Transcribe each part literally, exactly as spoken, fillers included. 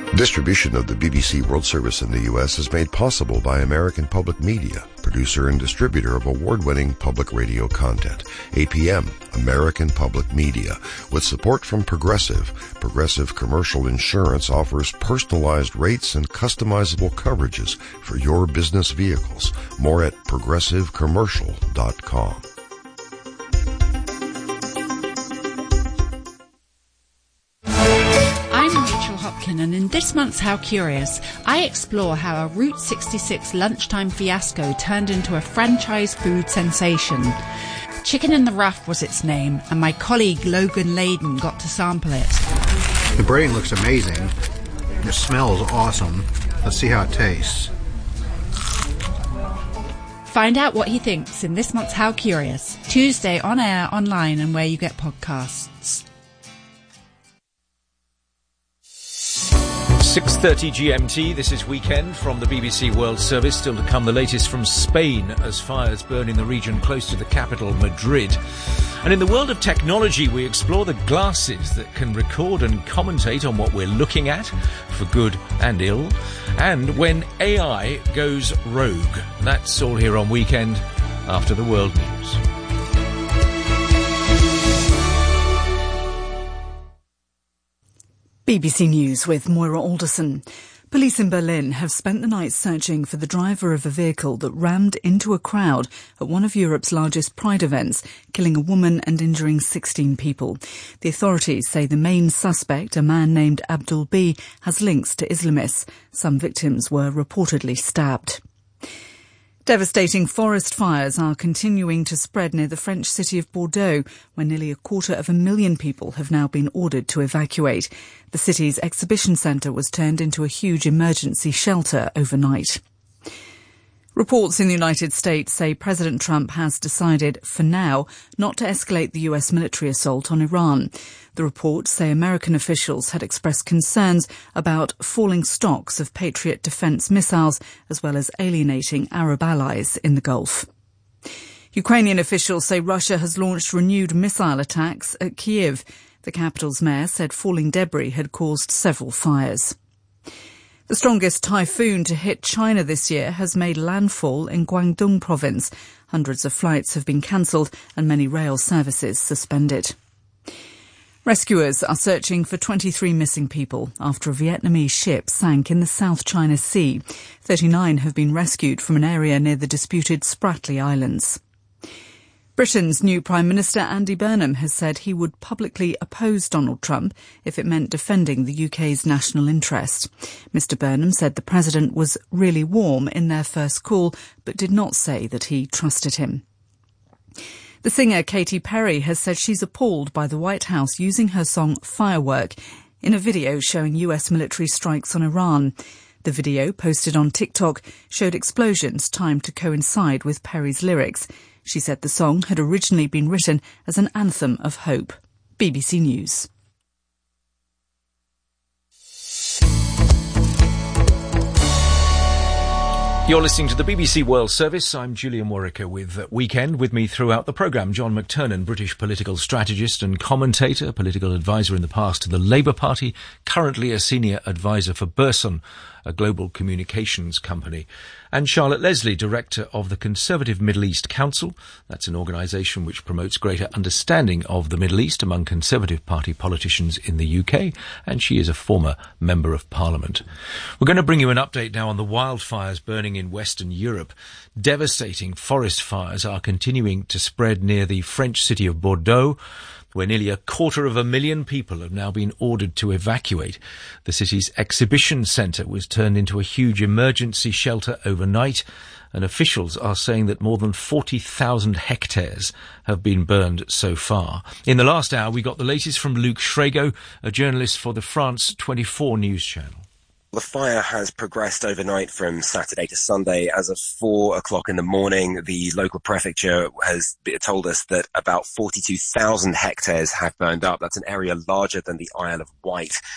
Distribution of the B B C World Service in the U S is made possible by American Public Media, producer and distributor of award-winning public radio content. A P M, American Public Media. With support from Progressive, Progressive Commercial Insurance offers personalized rates and customizable coverages for your business vehicles. More at progressive commercial dot com. And in this month's How Curious, I explore how a Route sixty-six lunchtime fiasco turned into a franchise food sensation. Chicken in the Rough was its name, and my colleague Logan Layden got to sample it. The braiding looks amazing. It smells awesome. Let's see how it tastes. Find out what he thinks in this month's How Curious, Tuesday on air, online, and where you get podcasts. six thirty G M T, this is Weekend from the B B C World Service. Still to come, the latest from Spain as fires burn in the region close to the capital, Madrid. And in the world of technology, we explore the glasses that can record and commentate on what we're looking at, for good and ill, and when A I goes rogue. That's all here on Weekend after the world news. B B C News with Moira Alderson. Police in Berlin have spent the night searching for the driver of a vehicle that rammed into a crowd at one of Europe's largest Pride events, killing a woman and injuring sixteen people. The authorities say the main suspect, a man named Abdul B, has links to Islamists. Some victims were reportedly stabbed. Devastating forest fires are continuing to spread near the French city of Bordeaux, where nearly a quarter of a million people have now been ordered to evacuate. The city's exhibition centre was turned into a huge emergency shelter overnight. Reports in the United States say President Trump has decided, for now, not to escalate the U S military assault on Iran. The reports say American officials had expressed concerns about falling stocks of Patriot defense missiles, as well as alienating Arab allies in the Gulf. Ukrainian officials say Russia has launched renewed missile attacks at Kyiv. The capital's mayor said falling debris had caused several fires. The strongest typhoon to hit China this year has made landfall in Guangdong province. Hundreds of flights have been cancelled and many rail services suspended. Rescuers are searching for twenty-three missing people after a Vietnamese ship sank in the South China Sea. thirty-nine have been rescued from an area near the disputed Spratly Islands. Britain's new Prime Minister Andy Burnham has said he would publicly oppose Donald Trump if it meant defending the U K's national interest. Mister Burnham said the president was really warm in their first call, but did not say that he trusted him. The singer Katy Perry has said she's appalled by the White House using her song Firework in a video showing U S military strikes on Iran. The video, posted on TikTok, showed explosions timed to coincide with Perry's lyrics. She said the song had originally been written as an anthem of hope. B B C News. You're listening to the B B C World Service. I'm Julian Warwicker with Weekend. With me throughout the programme, John McTernan, British political strategist and commentator, political advisor in the past to the Labour Party, currently a senior advisor for Burson, a global communications company, and Charlotte Leslie, director of the Conservative Middle East Council. That's an organisation which promotes greater understanding of the Middle East among Conservative Party politicians in the U K, and she is a former Member of Parliament. We're going to bring you an update now on the wildfires burning in Western Europe. Devastating forest fires are continuing to spread near the French city of Bordeaux, where nearly a quarter of a million people have now been ordered to evacuate. The city's exhibition centre was turned into a huge emergency shelter overnight, and officials are saying that more than forty thousand hectares have been burned so far. In the last hour, we got the latest from Luc Shrego, a journalist for the France twenty-four news channel. The fire has progressed overnight from Saturday to Sunday. As of four o'clock in the morning, the local prefecture has told us that about forty-two thousand hectares have burned up. That's an area larger than the Isle of Wight.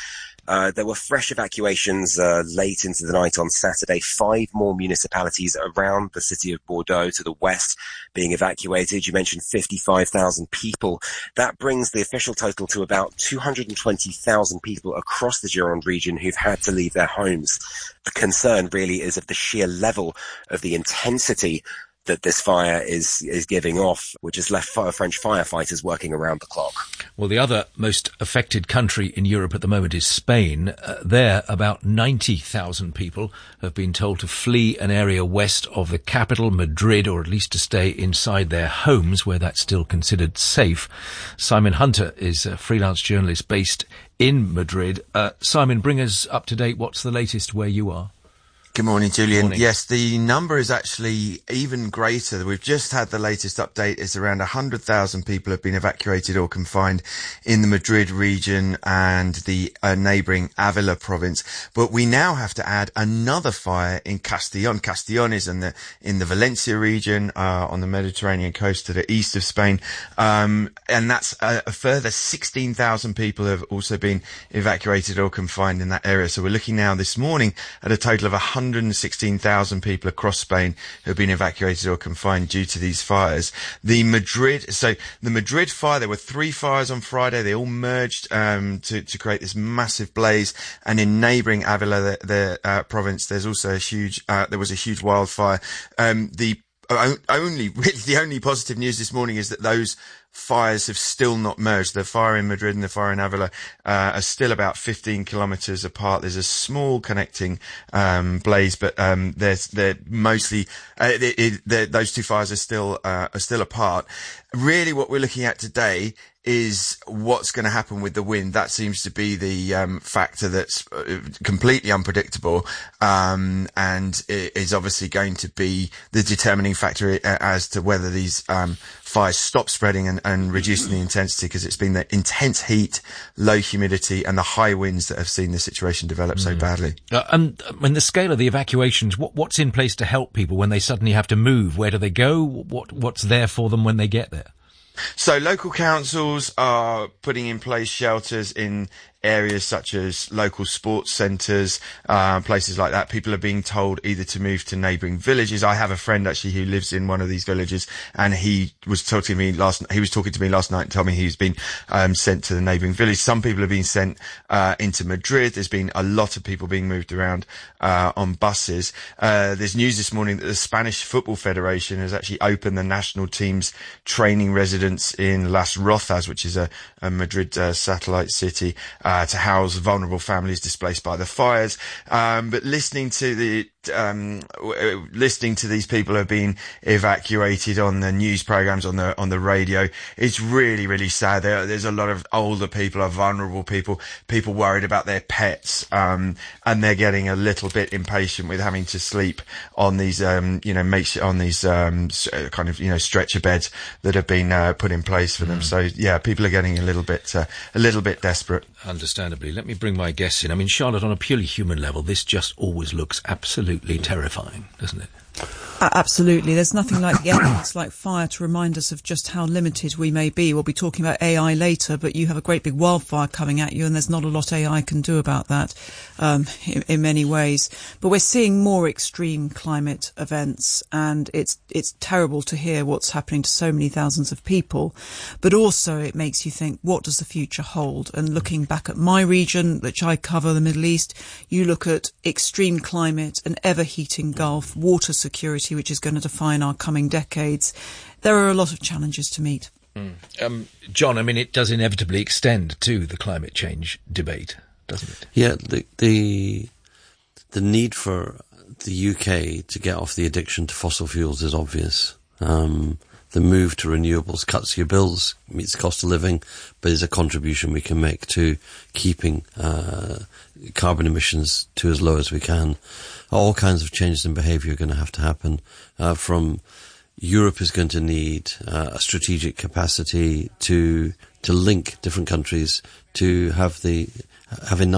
Uh, there were fresh evacuations uh, late into the night on Saturday. Five more municipalities around the city of Bordeaux to the west being evacuated. You mentioned fifty-five thousand people. That brings the official total to about two hundred twenty thousand people across the Gironde region who've had to leave their homes. The concern really is of the sheer level of the intensity that this fire is is giving off, which has left French firefighters working around the clock. Well, the other most affected country in Europe at the moment is Spain. Uh, there, about ninety thousand people have been told to flee an area west of the capital, Madrid, or at least to stay inside their homes, where that's still considered safe. Simon Hunter is a freelance journalist based in Madrid. Uh, Simon, bring us up to date. What's the latest where you are? Good morning, Julian. Morning. Yes, the number is actually even greater. We've just had the latest update. It's around one hundred thousand people have been evacuated or confined in the Madrid region and the uh, neighbouring Avila province. But we now have to add another fire in Castellón. Castellón is in the, in the Valencia region, uh, on the Mediterranean coast to the east of Spain. Um, and that's a, a further sixteen thousand people have also been evacuated or confined in that area. So we're looking now this morning at a total of one hundred one hundred sixteen thousand people across Spain who have been evacuated or confined due to these fires. The Madrid, so the Madrid fire, there were three fires on Friday. They all merged um, to, to create this massive blaze. And in neighbouring Avila, the, the uh, province, there's also a huge, uh, there was a huge wildfire. Um, the only, really, the only positive news this morning is that those fires have still not merged. The fire in Madrid and the fire in Avila uh, are still about fifteen kilometres apart. There's a small connecting um, blaze, but um, there's they're mostly uh, it, it, they're, those two fires are still uh, are still apart. Really, what we're looking at today is what's going to happen with the wind. That seems to be the um, factor that's uh, completely unpredictable, um, and it is obviously going to be the determining factor as to whether these um, fires stop spreading and, and reducing the intensity, because it's been the intense heat, low humidity, and the high winds that have seen the situation develop mm. so badly. Uh, and when the scale of the evacuations, what, what's in place to help people when they suddenly have to move? Where do they go? What what's there for them when they get there? So local councils are putting in place shelters in areas such as local sports centres, uh, places like that. People are being told either to move to neighbouring villages. I have a friend actually who lives in one of these villages, and he was talking to me last. He was talking to me last night and told me he's been um, sent to the neighbouring village. Some people have been sent uh, into Madrid. There's been a lot of people being moved around uh, on buses. Uh, there's news this morning that the Spanish Football Federation has actually opened the national team's training residence in Las Rozas, which is a, a Madrid uh, satellite city. Uh, Uh, to house vulnerable families displaced by the fires. Um, but listening to the um, w- listening to these people who have been evacuated on the news programs, on the on the radio, it's really, really sad. There, there's a lot of older people, are vulnerable people, people worried about their pets, um, and they're getting a little bit impatient with having to sleep on these, um, you know, makes on these um, kind of, you know, stretcher beds that have been uh, put in place for them. Mm. So yeah, people are getting a little bit uh, a little bit desperate. Understandably. Let me bring my guests in. I mean, Charlotte, on a purely human level, this just always looks absolutely terrifying, doesn't it? Uh, absolutely. There's nothing like the elements like fire to remind us of just how limited we may be. We'll be talking about A I later, but you have a great big wildfire coming at you, and there's not a lot A I can do about that um, in, in many ways. But we're seeing more extreme climate events, and it's it's terrible to hear what's happening to so many thousands of people. But also it makes you think, what does the future hold? And looking back at my region, which I cover, the Middle East, you look at extreme climate, an ever-heating Gulf, water security, which is going to define our coming decades. There are a lot of challenges to meet. Mm. Um, John, I mean, it does inevitably extend to the climate change debate, doesn't it? Yeah, the the, the need for the U K to get off the addiction to fossil fuels is obvious. Um, the move to renewables cuts your bills, meets the cost of living, but is a contribution we can make to keeping uh, carbon emissions to as low as we can. All kinds of changes in behaviour are going to have to happen. Uh, from Europe is going to need uh, a strategic capacity to to link different countries to have the have enough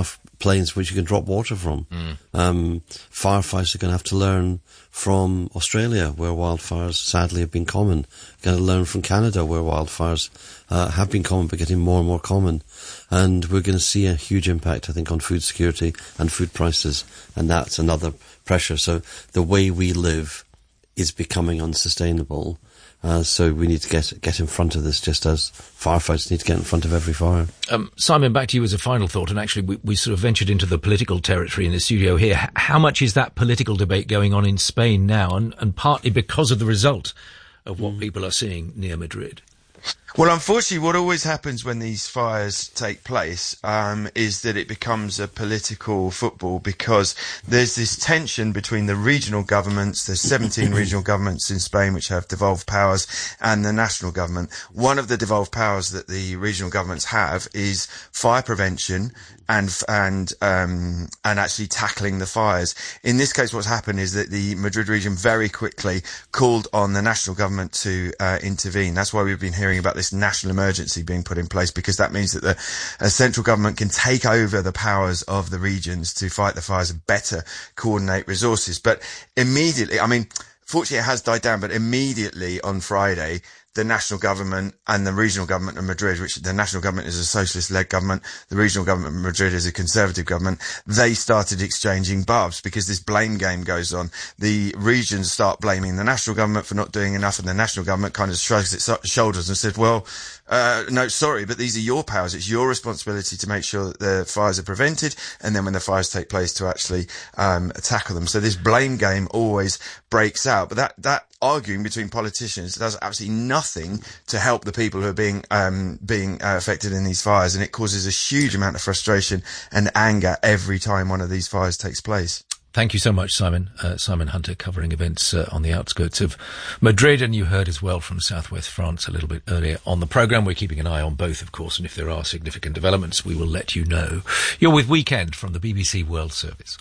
plains which you can drop water from. Mm. Um, firefighters are going to have to learn from Australia, where wildfires sadly have been common. Going to learn from Canada, where wildfires uh, have been common, but getting more and more common. And we're going to see a huge impact, I think, on food security and food prices. And that's another pressure. So the way we live is becoming unsustainable. Uh, so we need to get get in front of this, just as firefighters need to get in front of every fire. Um, Simon, back to you as a final thought, and actually we, we sort of ventured into the political territory in the studio here. H- how much is that political debate going on in Spain now, and, and partly because of the result of what mm. people are seeing near Madrid? Well, unfortunately, what always happens when these fires take place um, is that it becomes a political football, because there's this tension between the regional governments. There's seventeen regional governments in Spain which have devolved powers, and the national government. One of the devolved powers that the regional governments have is fire prevention and and um, and actually tackling the fires. In this case, what's happened is that the Madrid region very quickly called on the national government to uh, intervene. That's why we've been hearing about this national emergency being put in place, because that means that the uh, central government can take over the powers of the regions to fight the fires and better coordinate resources. But immediately, I mean, fortunately it has died down, but immediately on Friday, the national government and the regional government of Madrid, which the national government is a socialist-led government, the regional government of Madrid is a conservative government, they started exchanging barbs, because this blame game goes on. The regions start blaming the national government for not doing enough, and the national government kind of shrugs its shoulders and said, well, uh, no, sorry, but these are your powers. It's your responsibility to make sure that the fires are prevented, and then when the fires take place, to actually um, tackle them. So this blame game always breaks out. But that, that arguing between politicians does absolutely nothing to help the people who are being um, being uh, affected in these fires, and it causes a huge amount of frustration and anger every time one of these fires takes place. Thank you so much, Simon. Uh, Simon Hunter, covering events uh, on the outskirts of Madrid, and you heard as well from southwest France a little bit earlier on the programme. We're keeping an eye on both, of course, and if there are significant developments, we will let you know. You're with Weekend from the B B C World Service.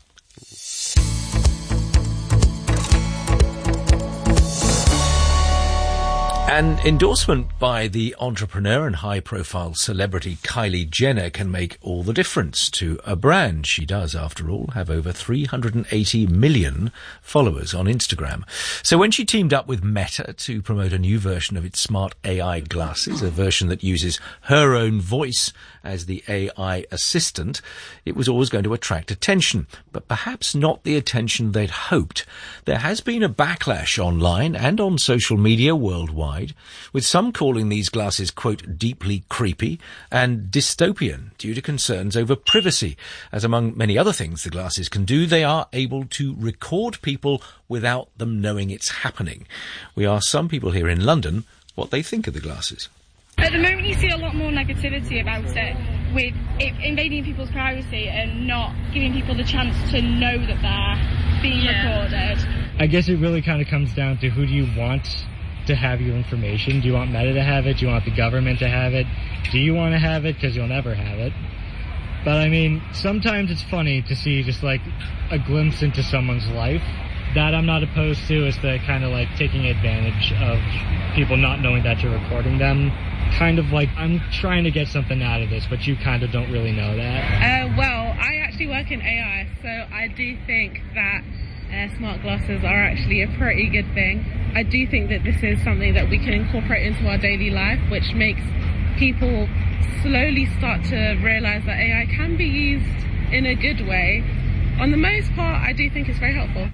An endorsement by the entrepreneur and high-profile celebrity Kylie Jenner can make all the difference to a brand. She does, after all, have over three hundred eighty million followers on Instagram. So when she teamed up with Meta to promote a new version of its smart A I glasses, a version that uses her own voice as the A I assistant, it was always going to attract attention, but perhaps not the attention they'd hoped. There has been a backlash online and on social media worldwide, with some calling these glasses, quote, deeply creepy and dystopian due to concerns over privacy. As among many other things the glasses can do, they are able to record people without them knowing it's happening. We asked some people here in London what they think of the glasses. At the moment you see a lot more negativity about it, with it invading people's privacy and not giving people the chance to know that they're being yeah. recorded. I guess it really kind of comes down to who do you want to have your information. Do you want Meta to have it? Do you want the government to have it? Do you want to have it? Because you'll never have it. But I mean, sometimes it's funny to see just like a glimpse into someone's life. That I'm not opposed to, is the kind of like taking advantage of people not knowing that you're recording them. Kind of like, I'm trying to get something out of this, but you kind of don't really know that. Uh, well, I actually work in A I, so I do think that Uh, smart glasses are actually a pretty good thing. I do think that this is something that we can incorporate into our daily life, which makes people slowly start to realise that A I can be used in a good way. On the most part, I do think it's very helpful.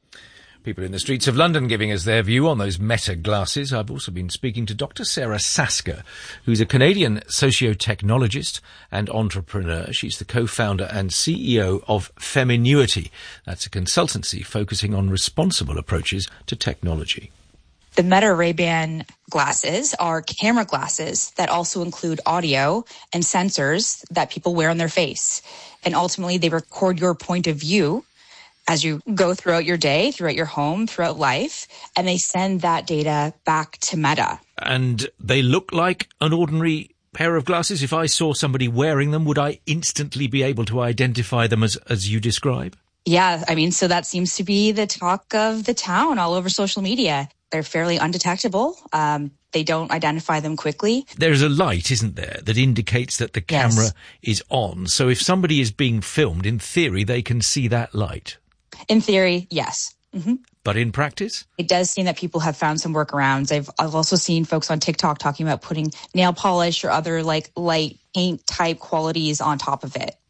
People in the streets of London giving us their view on those Meta glasses. I've also been speaking to Doctor Sarah Sasker, who's a Canadian socio-technologist and entrepreneur. She's the co-founder and C E O of Feminuity. That's a consultancy focusing on responsible approaches to technology. The Meta Ray-Ban glasses are camera glasses that also include audio and sensors that people wear on their face. And ultimately, they record your point of view as you go throughout your day, throughout your home, throughout life, and they send that data back to Meta. And they look like an ordinary pair of glasses. If I saw somebody wearing them, would I instantly be able to identify them as, as you describe? Yeah, I mean, so that seems to be the talk of the town all over social media. They're fairly undetectable. Um, they don't identify them quickly. There's a light, isn't there, that indicates that the camera Yes. is on. So if somebody is being filmed, in theory, they can see that light. In theory, yes. Mm-hmm. But in practice? It does seem that people have found some workarounds. I've I've also seen folks on TikTok talking about putting nail polish or other like light paint type qualities on top of it.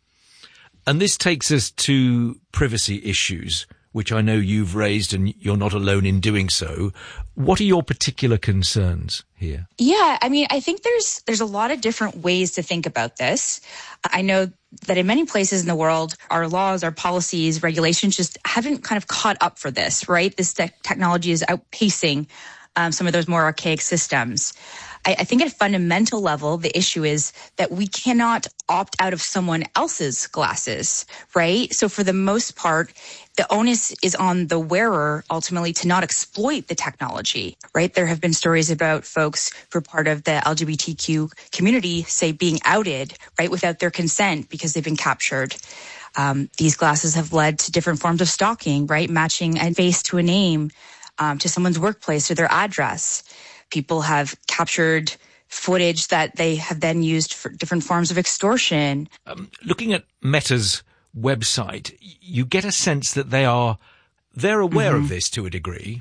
And this takes us to privacy issues, which I know you've raised and you're not alone in doing so. What are your particular concerns here? Yeah, I mean, I think there's there's a lot of different ways to think about this. I know that in many places in the world, our laws, our policies, regulations just haven't kind of caught up for this, right? This te- technology is outpacing um, some of those more archaic systems. I, I think at a fundamental level, the issue is that we cannot opt out of someone else's glasses, right? So for the most part, the onus is on the wearer ultimately to not exploit the technology, right? There have been stories about folks who are part of the L G B T Q community, say, being outed, right, without their consent because they've been captured. Um, these glasses have led to different forms of stalking, right? Matching a face to a name, um, to someone's workplace or their address. People have captured footage that they have then used for different forms of extortion. Um, looking at Meta's website, you get a sense that they are they're aware mm-hmm. of this to a degree.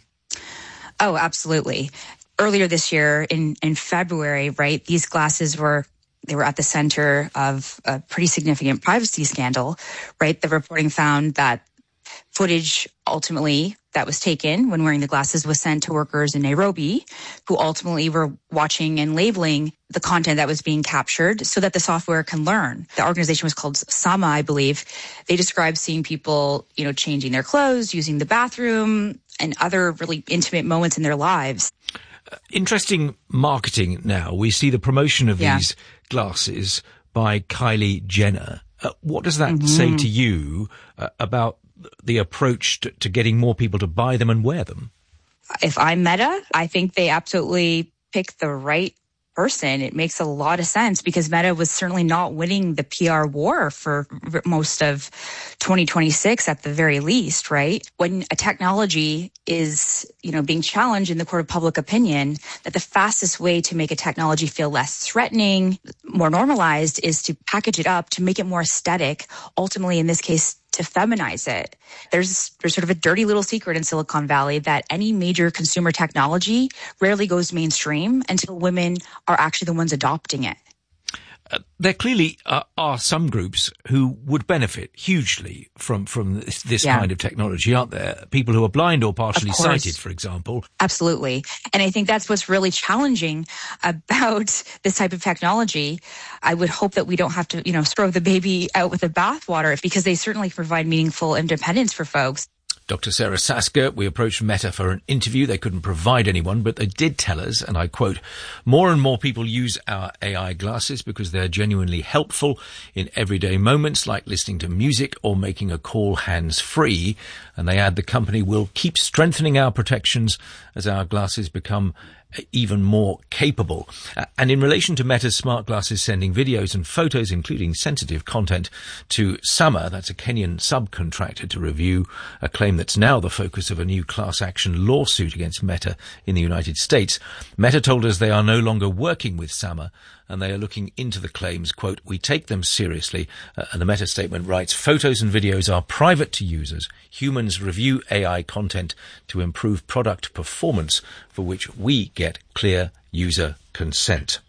Oh, absolutely. Earlier this year in, in February, right, these glasses were they were at the center of a pretty significant privacy scandal, right? The reporting found that footage ultimately that was taken when wearing the glasses was sent to workers in Nairobi who ultimately were watching and labeling the content that was being captured so that the software can learn. The organization was called Sama, I believe. They described seeing people, you know, changing their clothes, using the bathroom, and other really intimate moments in their lives. Uh, interesting marketing now. We see the promotion of yeah. these glasses by Kylie Jenner. Uh, what does that mm-hmm. say to you uh, about the approach to, to getting more people to buy them and wear them? If I'm Meta, I think they absolutely picked the right person. It makes a lot of sense because Meta was certainly not winning the P R war for most of twenty twenty-six at the very least, right? When a technology is, you know, being challenged in the court of public opinion, that the fastest way to make a technology feel less threatening, more normalized, is to package it up, to make it more aesthetic, ultimately in this case, to feminize it. There's there's sort of a dirty little secret in Silicon Valley that any major consumer technology rarely goes mainstream until women are actually the ones adopting it. Uh, there clearly uh, are some groups who would benefit hugely from from this, this yeah. kind of technology, aren't there? People who are blind or partially sighted, for example. Absolutely. And I think that's what's really challenging about this type of technology. I would hope that we don't have to, you know, throw the baby out with the bathwater because they certainly provide meaningful independence for folks. Doctor Sarah Sasker, we approached Meta for an interview. They couldn't provide anyone, but they did tell us, and I quote, "More and more people use our A I glasses because they're genuinely helpful in everyday moments like listening to music or making a call hands-free." And they add, the company will keep strengthening our protections as our glasses become even more capable. Uh, and in relation to Meta's smart glasses sending videos and photos, including sensitive content, to Sama, that's a Kenyan subcontractor, to review a claim that's now the focus of a new class action lawsuit against Meta in the United States. Meta told us they are no longer working with Sama and they are looking into the claims. Quote, "We take them seriously." Uh, and the Meta statement writes, "Photos and videos are private to users. Humans review A I content to improve product performance, for which we get clear user consent."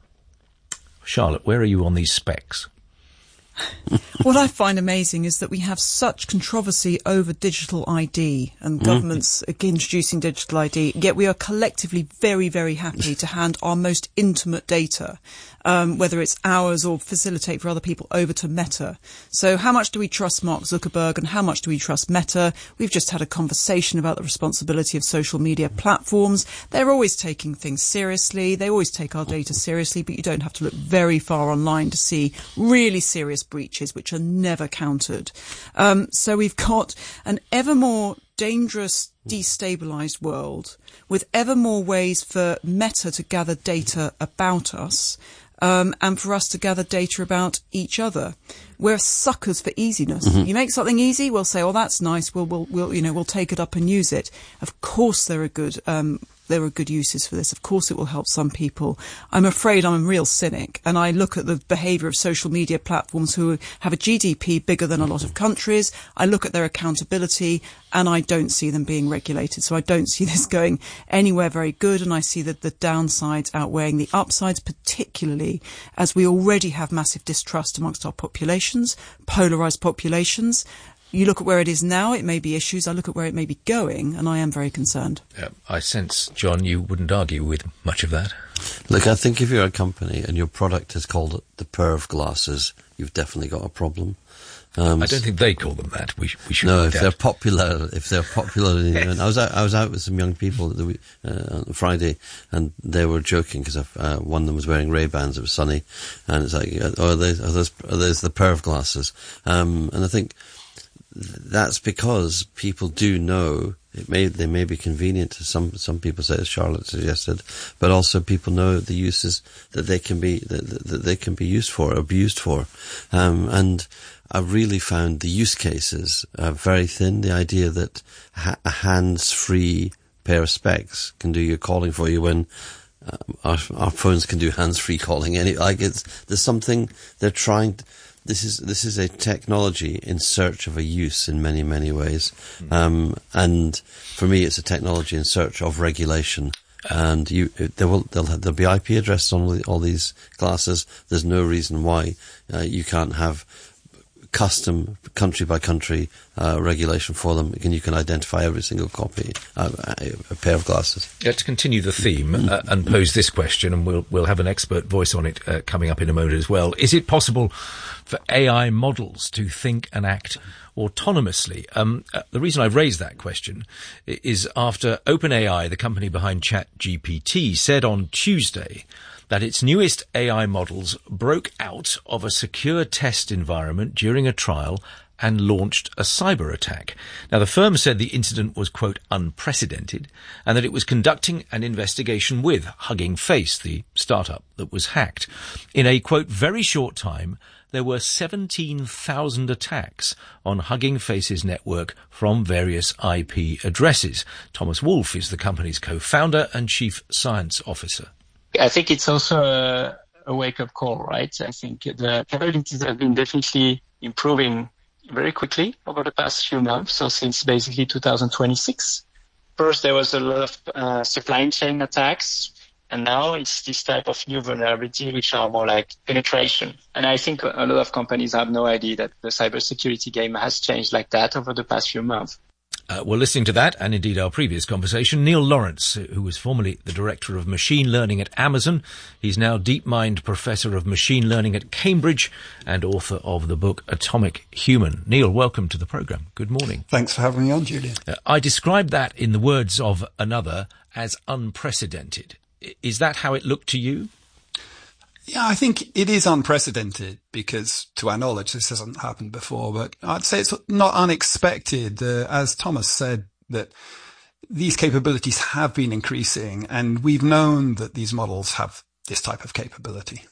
Charlotte, where are you on these specs? What I find amazing is that we have such controversy over digital I D and mm. governments introducing digital I D, yet we are collectively very, very happy to hand our most intimate data, um, whether it's ours or facilitate for other people, over to Meta. So how much do we trust Mark Zuckerberg and how much do we trust Meta? We've just had a conversation about the responsibility of social media platforms. They're always taking things seriously. They always take our data seriously, but you don't have to look very far online to see really serious breaches which are never counted. Um, so we've got an ever more dangerous, destabilised world with ever more ways for Meta to gather data about us. um, and for us to gather data about each other. We're suckers for easiness. Mm-hmm. You make something easy, we'll say, "Oh, that's nice. We'll, we'll, we'll, you know, we'll take it up and use it." Of course, there are good, um, there are good uses for this. Of course, it will help some people. I'm afraid I'm a real cynic, and I look at the behaviour of social media platforms who have a G D P bigger than a lot of countries. I look at their accountability, and I don't see them being regulated. So I don't see this going anywhere very good, and I see that the downsides outweighing the upsides, particularly as we already have massive distrust amongst our populations, polarised populations. You look at where it is now, it may be issues. I look at where it may be going, and I am very concerned. Uh, I sense, John, you wouldn't argue with much of that. Look, I think if you're a company and your product is called the Perv glasses, you've definitely got a problem. Um, I don't think they call them that. We, we should. No, if that. they're popular, if they're popular, yes. And I was out, I was out with some young people the week, uh, on Friday, and they were joking because uh, one of them was wearing Ray-Bans. It was sunny, and it's like, oh, are those, are those, are those the Perv glasses? Um, and I think that's because people do know it may they may be convenient to some some people, say, as Charlotte suggested, but also people know the uses that they can be that, that they can be used for, abused for, um, and I've really found the use cases uh, very thin. The idea that ha- a hands-free pair of specs can do your calling for you when uh, our, our phones can do hands-free calling. Any like it's there's something they're trying. To, This is this is a technology in search of a use in many many ways, um, and for me, it's a technology in search of regulation. And you, there will there'll, there'll be I P addresses on all, the, all these glasses. There's no reason why uh, you can't have custom country by country uh, regulation for them. And you can identify every single copy, uh, a pair of glasses. Let's continue the theme uh, and pose this question, and we'll we'll have an expert voice on it uh, coming up in a moment as well. Is it possible for A I models to think and act autonomously? Um, uh, the reason I've raised that question is after OpenAI, the company behind ChatGPT, said on Tuesday that its newest A I models broke out of a secure test environment during a trial and launched a cyber attack. Now, the firm said the incident was, quote, unprecedented, and that it was conducting an investigation with Hugging Face, the startup that was hacked. In a, quote, very short time, there were seventeen thousand attacks on Hugging Face's network from various I P addresses. Thomas Wolfe is the company's co-founder and chief science officer. I think it's also a, a wake-up call, right? I think the capabilities have been definitely improving very quickly over the past few months, so since basically two thousand twenty-six. First, there was a lot of uh, supply chain attacks, and now it's this type of new vulnerability, which are more like penetration. And I think a lot of companies have no idea that the cybersecurity game has changed like that over the past few months. Uh, well, listening to that, and indeed our previous conversation, Neil Lawrence, who was formerly the director of machine learning at Amazon, he's now DeepMind professor of machine learning at Cambridge and author of the book Atomic Human. Neil, welcome to the programme. Good morning. Thanks for having me on, Julian. Uh, I described that in the words of another as unprecedented. Is that how it looked to you? Yeah, I think it is unprecedented because, to our knowledge, this hasn't happened before. But I'd say it's not unexpected, uh, as Thomas said, that these capabilities have been increasing, and we've known that these models have this type of capability.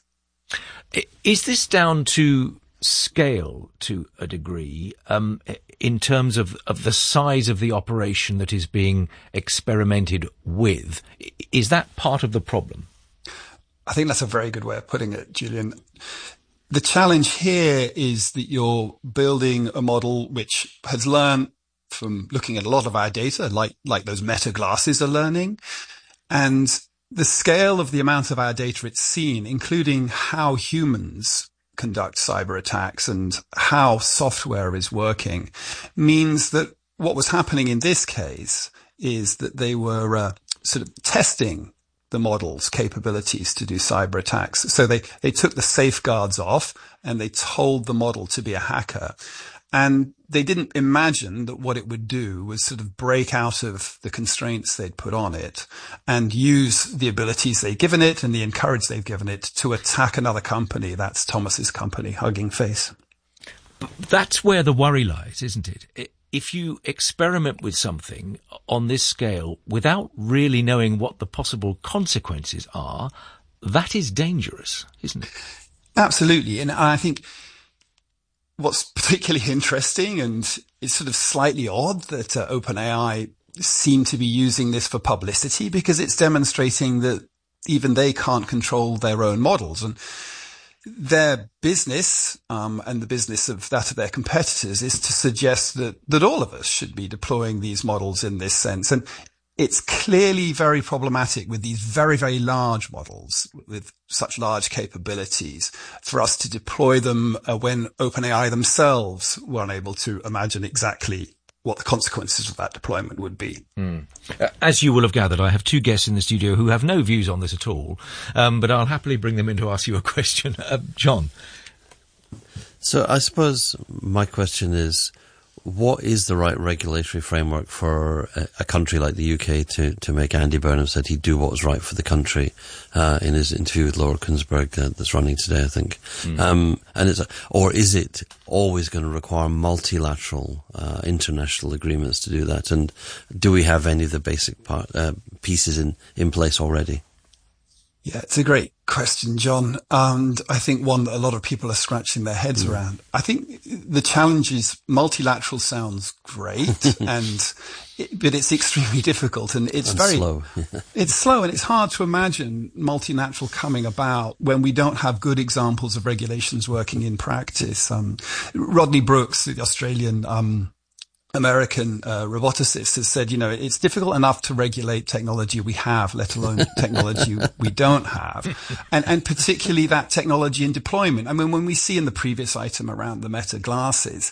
Is this down to scale to a degree, um, in terms of, of the size of the operation that is being experimented with? Is that part of the problem? I think that's a very good way of putting it, Julian. The challenge here is that you're building a model which has learned from looking at a lot of our data, like, like those Meta glasses are learning. And the scale of the amount of our data it's seen, including how humans conduct cyber attacks and how software is working, means that what was happening in this case is that they were uh, sort of testing the model's capabilities to do cyber attacks. So they, they took the safeguards off and they told the model to be a hacker. And they didn't imagine that what it would do was sort of break out of the constraints they'd put on it and use the abilities they'd given it and the encourage they've given it to attack another company. That's Thomas's company, Hugging Face. That's where the worry lies, isn't it? If you experiment with something on this scale without really knowing what the possible consequences are, that is dangerous, isn't it? Absolutely. And I think what's particularly interesting, and it's sort of slightly odd that uh, OpenAI seem to be using this for publicity, because it's demonstrating that even they can't control their own models. And their business, um, and the business of that of their competitors is to suggest that, that all of us should be deploying these models in this sense. And it's clearly very problematic with these very, very large models with such large capabilities for us to deploy them uh, when OpenAI themselves were unable to imagine exactly what the consequences of that deployment would be. Mm. Uh, as you will have gathered, I have two guests in the studio who have no views on this at all, um, but I'll happily bring them in to ask you a question. Uh, John? So I suppose my question is, what is the right regulatory framework for a, a country like the U K to, to make Andy Burnham said he'd do what was right for the country uh, in his interview with Laura Kuenssberg uh, that's running today, I think. Mm. Um, and it's, or is it always going to require multilateral uh, international agreements to do that? And do we have any of the basic part, uh, pieces in, in place already? Yeah, it's a great question, John. And I think one that a lot of people are scratching their heads mm. around. I think the challenge is multilateral sounds great, and it, but it's extremely difficult, and it's and very slow. It's slow, and it's hard to imagine multilateral coming about when we don't have good examples of regulations working in practice. Um, Rodney Brooks, the Australian um American uh, roboticist, has said, you know, it's difficult enough to regulate technology we have, let alone technology we don't have. And, and particularly that technology in deployment. I mean, when we see in the previous item around the Meta glasses,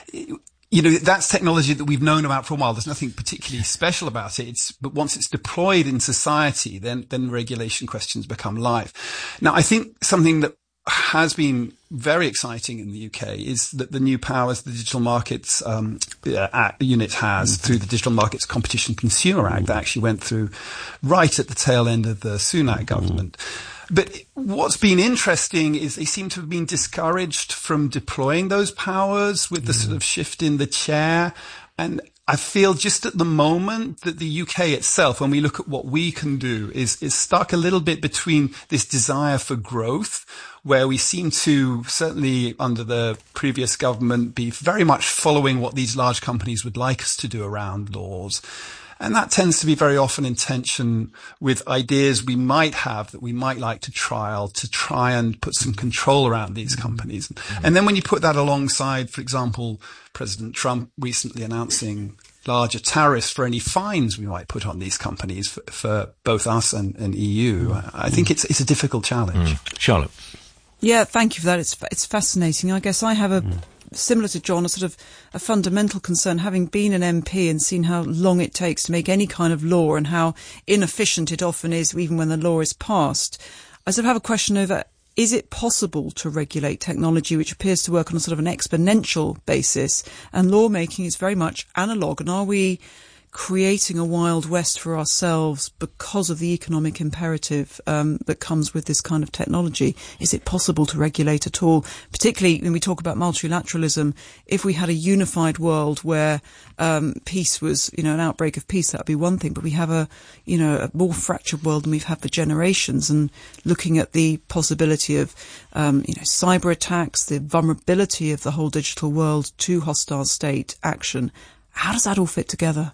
you know, that's technology that we've known about for a while. There's nothing particularly special about it. It's, but once it's deployed in society, then, then regulation questions become live. Now, I think something that has been very exciting in the U K is that the new powers the Digital Markets um, uh, Unit has mm-hmm. through the Digital Markets Competition Consumer Act mm-hmm. that actually went through right at the tail end of the Sunak government. Mm-hmm. But what's been interesting is they seem to have been discouraged from deploying those powers with the mm-hmm. sort of shift in the chair. And I feel just at the moment that the U K itself, when we look at what we can do, is, is stuck a little bit between this desire for growth, where we seem to, certainly under the previous government, be very much following what these large companies would like us to do around laws. And that tends to be very often in tension with ideas we might have that we might like to trial to try and put some control around these companies. Mm-hmm. And then when you put that alongside, for example, President Trump recently announcing larger tariffs for any fines we might put on these companies for, for both us and, and E U, mm-hmm. I think it's it's a difficult challenge. Mm. Charlotte? Yeah, thank you for that. It's it's fascinating. I guess I have a... Mm. similar to John, a sort of a fundamental concern, having been an M P and seen how long it takes to make any kind of law and how inefficient it often is, even when the law is passed. I sort of have a question over, is it possible to regulate technology which appears to work on a sort of an exponential basis, and lawmaking is very much analog? And are we creating a Wild West for ourselves because of the economic imperative um, that comes with this kind of technology? Is it possible to regulate at all? Particularly when we talk about multilateralism, if we had a unified world where um, peace was, you know, an outbreak of peace, that would be one thing. But we have a, you know, a more fractured world than we've had for generations. And looking at the possibility of, um, you know, cyber attacks, the vulnerability of the whole digital world to hostile state action, how does that all fit together?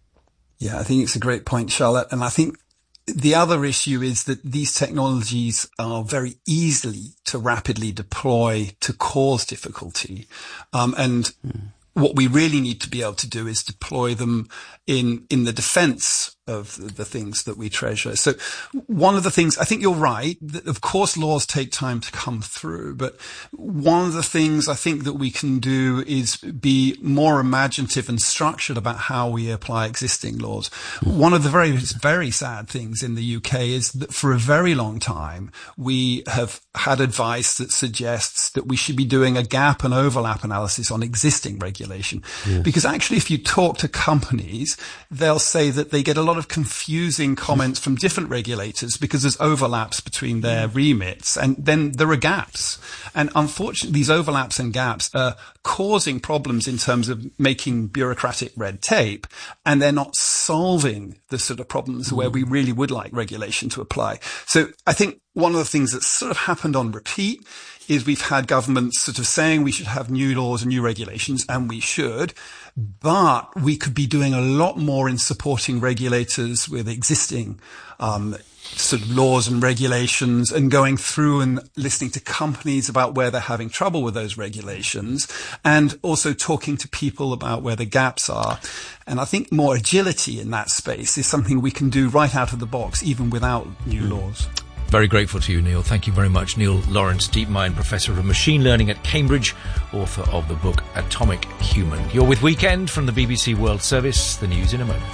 Yeah, I think it's a great point, Charlotte. And I think the other issue is that these technologies are very easily to rapidly deploy to cause difficulty. Um, and mm. what we really need to be able to do is deploy them in, in the defense of the things that we treasure. So one of the things, I think you're right, that of course laws take time to come through, but one of the things I think that we can do is be more imaginative and structured about how we apply existing laws. One of the very, very sad things in the U K is that for a very long time, we have had advice that suggests that we should be doing a gap and overlap analysis on existing regulation. Yes. Because actually, if you talk to companies, they'll say that they get a lot of confusing comments from different regulators because there's overlaps between their remits, and then there are gaps. And unfortunately, these overlaps and gaps are causing problems in terms of making bureaucratic red tape, and they're not solving the sort of problems mm. where we really would like regulation to apply. So I think one of the things that's sort of happened on repeat is we've had governments sort of saying we should have new laws and new regulations, and we should, but we could be doing a lot more in supporting regulators with existing um sort of laws and regulations, and going through and listening to companies about where they're having trouble with those regulations, and also talking to people about where the gaps are. And I think more agility in that space is something we can do right out of the box, even without new mm. laws. Very grateful to you, Neil. Thank you very much. Neil Lawrence, DeepMind Professor of Machine Learning at Cambridge, author of the book Atomic Human. You're with Weekend from the B B C World Service. The news in a moment.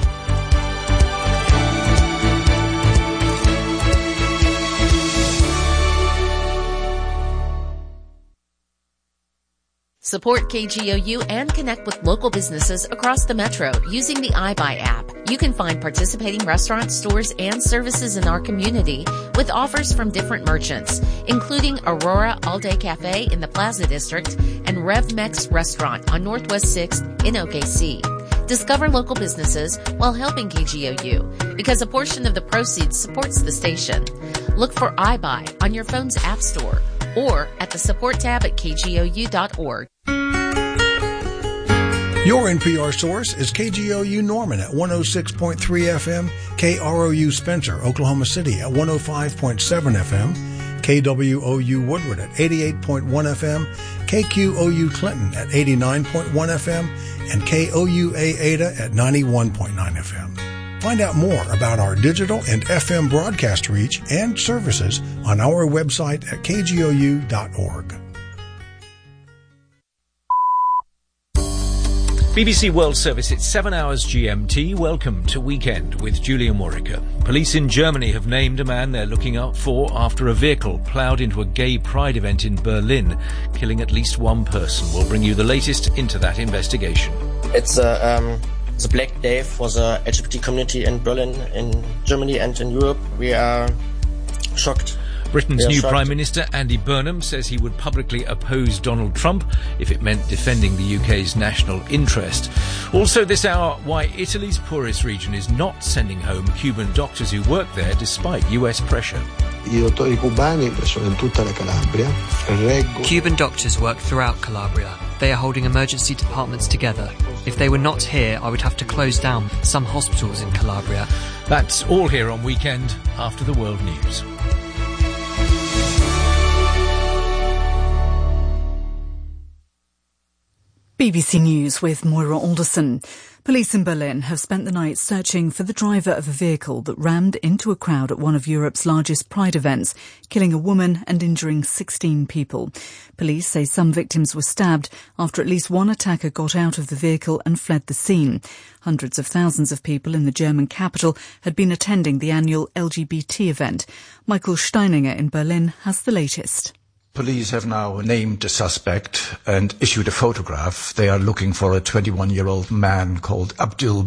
Support K G O U and connect with local businesses across the metro using the iBuy app. You can find participating restaurants, stores, and services in our community with offers from different merchants, including Aurora All Day Cafe in the Plaza District and RevMex Restaurant on Northwest sixth in O K C. Discover local businesses while helping K G O U, because a portion of the proceeds supports the station. Look for iBuy on your phone's app store or at the support tab at k g o u dot org. Your N P R source is K G O U Norman at one oh six point three F M, K R O U Spencer, Oklahoma City at one oh five point seven F M, K W O U Woodward at eighty-eight point one F M, K Q O U Clinton at eighty-nine point one F M, and K O U A Ada at ninety-one point nine F M. Find out more about our digital and F M broadcast reach and services on our website at k g o u dot org. B B C World Service, it's seven hours G M T. Welcome to Weekend with Julia Morica. Police in Germany have named a man they're looking out for after a vehicle ploughed into a gay pride event in Berlin, killing at least one person. We'll bring you the latest into that investigation. It's a... Um The Black Day for the L G B T community in Berlin, in Germany and in Europe. We are shocked. Britain's are new shocked. Prime Minister, Andy Burnham, says he would publicly oppose Donald Trump if it meant defending the U K's national interest. Also this hour, why Italy's poorest region is not sending home Cuban doctors who work there despite U S pressure. Cuban doctors work throughout Calabria. They are holding emergency departments together. If they were not here, I would have to close down some hospitals in Calabria. That's all here on Weekend after the World News. B B C News with Moira Alderson. Police in Berlin have spent the night searching for the driver of a vehicle that rammed into a crowd at one of Europe's largest pride events, killing a woman and injuring sixteen people. Police say some victims were stabbed after at least one attacker got out of the vehicle and fled the scene. Hundreds of thousands of people in the German capital had been attending the annual L G B T event. Michael Steininger in Berlin has the latest. Police have now named the suspect and issued a photograph. They are looking for a twenty-one-year-old man called Abdul